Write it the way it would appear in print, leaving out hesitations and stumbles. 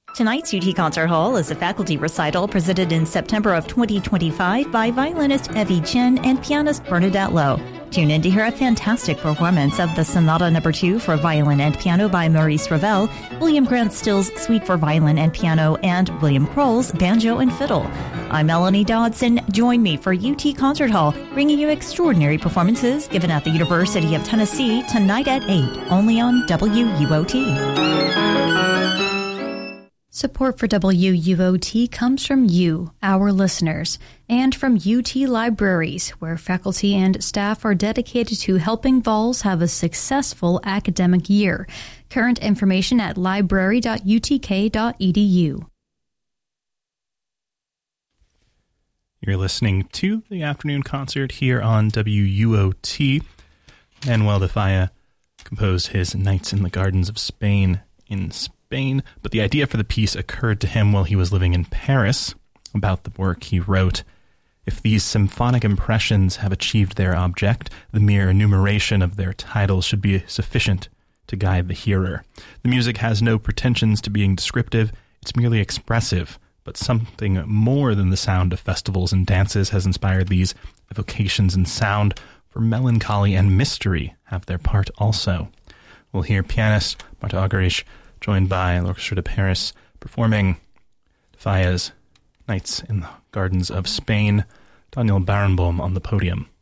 Tonight's UT Concert Hall is a faculty recital presented in September of 2025 by violinist Evie Chen and pianist Bernadette Lowe. Tune in to hear a fantastic performance of the Sonata No. 2 for violin and piano by Maurice Ravel, William Grant Still's Suite for Violin and Piano, and William Kroll's Banjo and Fiddle. I'm Melanie Dodson. Join me for UT Concert Hall, bringing you extraordinary performances given at the University of Tennessee tonight at 8, only on WUOT. Support for WUOT comes from you, our listeners, and from UT Libraries, where faculty and staff are dedicated to helping Vols have a successful academic year. Current information at library.utk.edu. You're listening to the afternoon concert here on WUOT. Manuel de Falla composed his Nights in the Gardens of Spain in Spain, but the idea for the piece occurred to him while he was living in Paris. About the work he wrote, "If these symphonic impressions have achieved their object, the mere enumeration of their titles should be sufficient to guide the hearer. The music has no pretensions to being descriptive, it's merely expressive, but something more than the sound of festivals and dances has inspired these evocations in sound, for melancholy and mystery have their part also." We'll hear pianist Marta Argerich, joined by l'Orchestre de Paris, performing Falla's Nights in the Gardens of Spain. Daniel Barenboim on the podium.